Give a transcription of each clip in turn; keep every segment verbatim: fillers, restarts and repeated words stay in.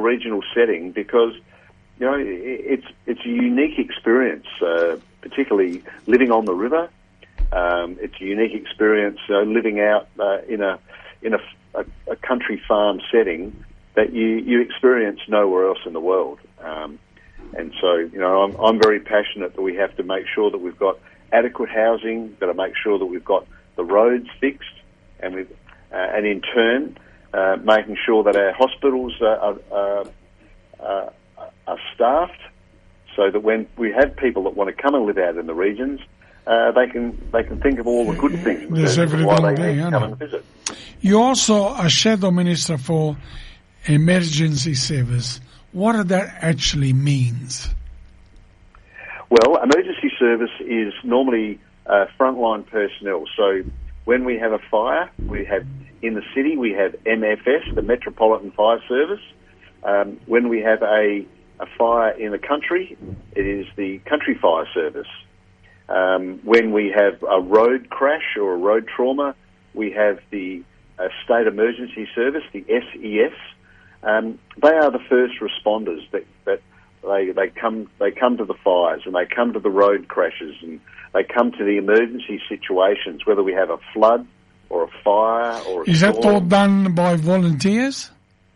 regional setting because, you know, it's it's a unique experience, uh, particularly living on the river. Um, it's a unique experience uh, living out uh, in a in a, a, a country farm setting that you, you experience nowhere else in the world. Um, and so, you know, I'm, I'm very passionate that we have to make sure that we've got adequate housing, got to make sure that we've got the roads fixed, and we've, uh, and in turn, uh, making sure that our hospitals are, are, are, are staffed, so that when we have people that want to come and live out in the regions, uh, they can they can think of all the good things There's why they need to come and visit. You're also a shadow minister for emergency service. What does that actually means? Well, emergency service is normally uh, frontline personnel. So when we have a fire, we have in the city we have M F S, the Metropolitan Fire Service. Um, when we have a, a fire in the country, it is the Country Fire Service. Um, when we have a road crash or a road trauma, we have the uh, State Emergency Service, the S E S. Um, they are the first responders that, that they they come they come to the fires and they come to the road crashes and they come to the emergency situations, whether we have a flood or a fire or a Is storm. that all done by volunteers?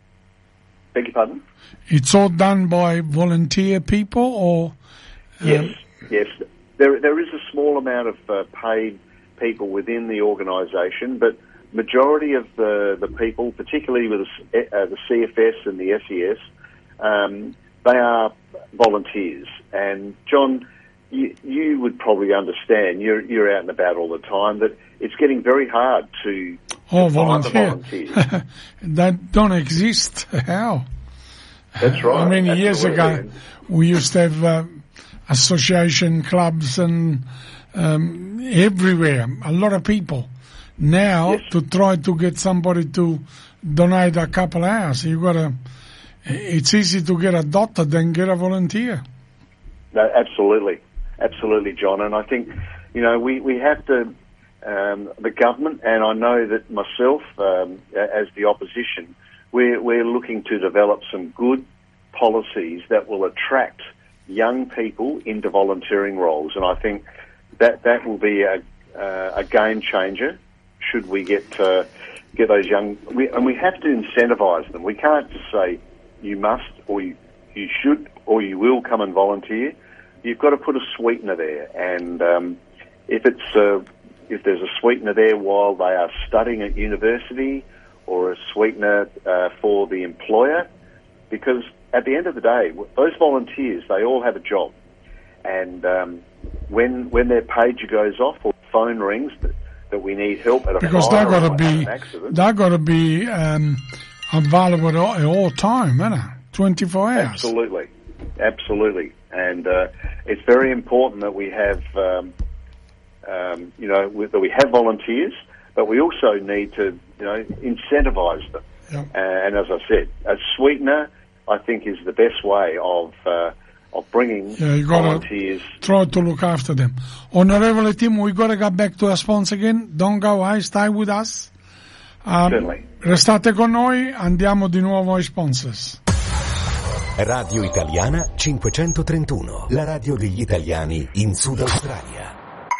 Beg your pardon? It's all done by volunteer people, or um, yes, yes. There there is a small amount of uh, paid people within the organisation, but majority of the, the people, particularly with the, uh, the C F S and the S E S, um, they are volunteers. And John, you, you would probably understand, you're, you're out and about all the time, that it's getting very hard to, oh, to find the volunteer. volunteers. That don't exist. How? That's right. I mean, Absolutely. years ago, we used to have uh, association clubs and um, everywhere, a lot of people. Now, yes. to try to get somebody to donate a couple hours, you got to. It's easy to get a doctor than get a volunteer. No, absolutely, absolutely, John. And I think, you know, we we have to. Um, the government, and I know that myself, um, as the opposition, we're we're looking to develop some good policies that will attract young people into volunteering roles, and I think that that will be a uh, a game changer. Should we get uh, get those young, we, and we have to incentivise them. We can't just say you must or you, you should or you will come and volunteer. You've got to put a sweetener there, and um, if it's uh, if there's a sweetener there while they are studying at university, or a sweetener uh, for the employer, because at the end of the day, those volunteers, they all have a job, and um, when when their pager goes off or phone rings that, that we need help at a because fire they've got to or be an accident, they've got to be um, available at all, at all time, isn't it? twenty-four hours. Absolutely, absolutely, and uh, it's very important that we have, um, um, you know, that we have volunteers, but we also need to, you know, incentivise them. Yep. Uh, and as I said, a sweetener, I think, is the best way of uh, of bringing yeah, you volunteers. Try to look after them. Honorable Tim, we got to get back to our sponsor again. Don't go away, stay with us. Um, Certainly. Restate con noi, andiamo di nuovo ai sponsors. Radio Italiana cinquecentotrentuno, la radio degli italiani in Sud Australia.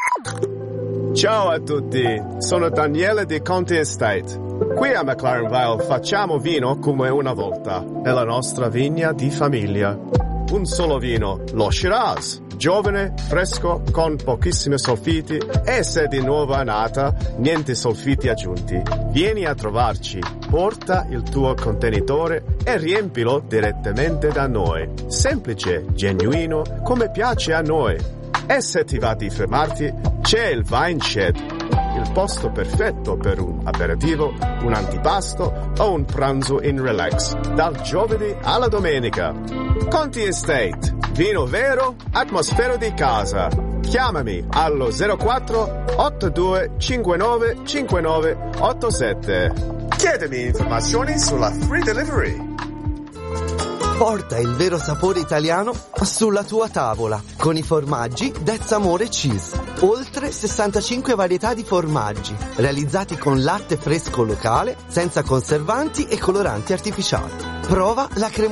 Ciao a tutti, sono Daniele di Conti Estate. Qui a McLaren Vale facciamo vino come una volta, è la nostra vigna di famiglia. Un solo vino, lo Shiraz, giovane, fresco, con pochissimi solfiti e se di nuova annata, niente solfiti aggiunti. Vieni a trovarci, porta il tuo contenitore e riempilo direttamente da noi. Semplice, genuino, come piace a noi. E se ti va di fermarti, c'è il Wine Shed, il posto perfetto per un aperitivo, un antipasto o un pranzo in relax, dal giovedì alla domenica. Conti Estate, vino vero, atmosfera di casa. Chiamami allo zero quattro otto due cinque nove cinque nove otto sette. Chiedimi informazioni sulla free delivery. Porta il vero sapore italiano sulla tua tavola con i formaggi That's Amore Cheese. Oltre sessantacinque varietà di formaggi realizzati con latte fresco locale senza conservanti e coloranti artificiali. Prova la crema